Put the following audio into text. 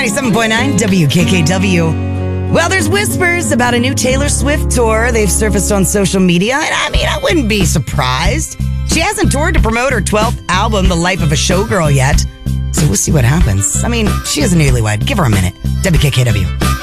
97.9 WKKW. Well, there's whispers about a new Taylor Swift tour. They've surfaced on social media, and I wouldn't be surprised. She hasn't toured to promote her 12th album, The Life of a Showgirl, yet. So we'll see what happens. She is a newlywed. Give her a minute. WKKW.